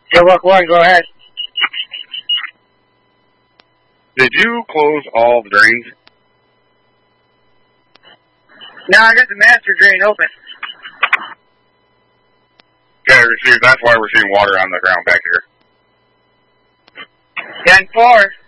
Roebuck 1, go ahead. Did you close all the drains? No, I got the master drain open. Okay, that's why we're seeing water on the ground back here. 10-4.